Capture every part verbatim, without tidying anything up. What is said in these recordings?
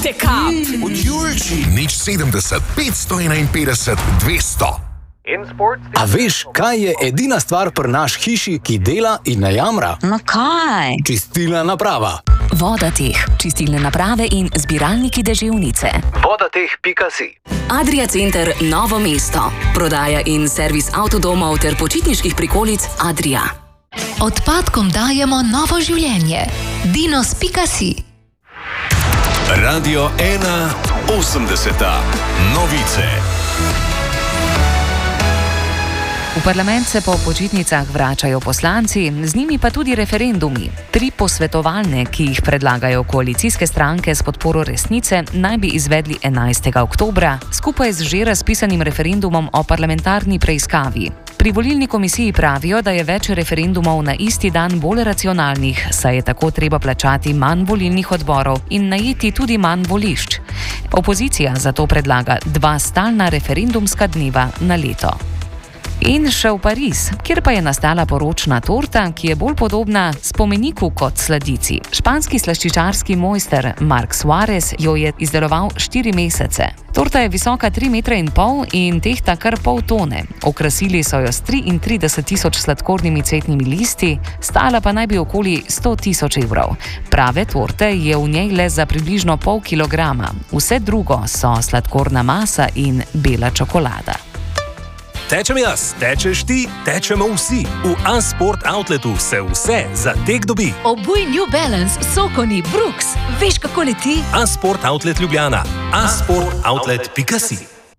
Teka! Od Julči! Nič sedemdeset, petsto enainpetdeset, dvesto. A veš, kaj je edina stvar pri naš hiši, ki dela in ne jamra? No kaj? Čistilna naprava. Vodateh, čistilne naprave in zbiralniki deževnice. vodateh pika si. Adria Center Novo mesto. Prodaja in servis avtodomov ter počitniških prikolic Adria. Odpadkom dajemo novo življenje. dinos pika si. Radio ena osemdeseta. Novice. V parlament se po počitnicah vračajo poslanci, z njimi pa tudi referendumi. Tri posvetovalne, ki jih predlagajo koalicijske stranke s podporo Resnice, naj bi izvedli enajstega oktobra, skupaj z že razpisanim referendumom o parlamentarni preiskavi. Pri volilni komisiji pravijo, da je več referendumov na isti dan bolj racionalnih, saj je tako treba plačati manj volilnih odborov in najeti tudi manj volišč. Opozicija zato predlaga dva stalna referendumska dneva na leto. In še v Pariz, kjer pa je nastala poročna torta, ki je bolj podobna spomeniku kot sladici. Španski slaščičarski mojster Marc Suarez jo je izdeloval štiri mesece. Torta je visoka tri metre in pol in tehta kar pol tone. Okrasili so jo s triintrideset tisoč sladkornimi cvetnimi listi, stala pa naj bi okoli sto tisoč evrov. Prave torte je v njej le za približno pol kilograma. Vse drugo so sladkorna masa in bela čokolada. Tečem jaz, tečeš ti, tečemo vsi. V A-Sport Outletu se vse za tek dobi. Obuj New Balance, Sokoni, Brooks. Veš, kako leti? A-Sport Outlet Ljubljana. a sport outlet pika si.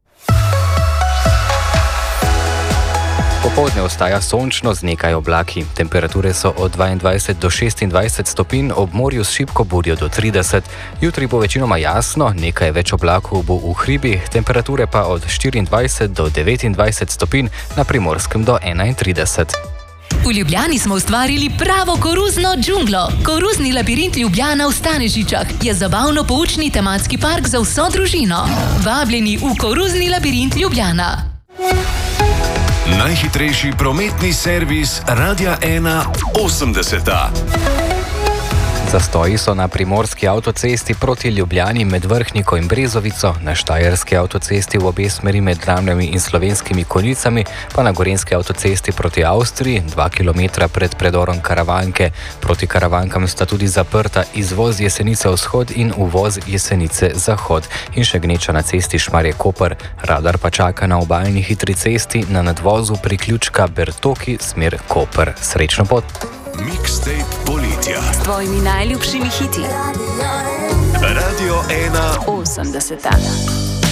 Popoldne ostaja sončno z nekaj oblaki. Temperature so od dvaindvajset do šestindvajset stopinj, ob morju s šibko burjo do trideset. Jutri bo večinoma jasno, nekaj več oblakov bo v hribih, temperature pa od štiriindvajset do devetindvajset stopinj, na Primorskem do enaintrideset. V Ljubljani smo ustvarili pravo koruzno džunglo. Koruzni labirint Ljubljana v Stanežičah je zabavno-poučni tematski park za vso družino. Vabljeni v koruzni labirint Ljubljana. Najhitrejši prometni servis Radia ena osemdeseta. Zastoji so na primorski avtocesti proti Ljubljani med Vrhniko in Brezovico, na štajerski avtocesti v obe smeri med Dramljami in Slovenskimi Konjicami, pa na gorenski avtocesti proti Avstriji, dva kilometra pred predorom Karavanke. Proti Karavankam sta tudi zaprta izvoz Jesenice vzhod in uvoz Jesenice zahod. In še gneča na cesti Šmarje-Koper. Radar pa čaka na obalni hitri cesti na nadvozu priključka Bertoki smer Koper. Srečno pot! Mixtape poletja. S tvojimi najljubšimi hiti. Radio ena osemdeseta.